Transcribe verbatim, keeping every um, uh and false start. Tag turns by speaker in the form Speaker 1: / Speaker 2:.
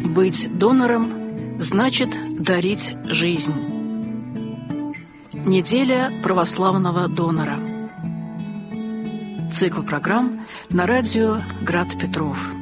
Speaker 1: Быть донором значит дарить жизнь. Неделя православного донора. Цикл программ на радио «Град Петров».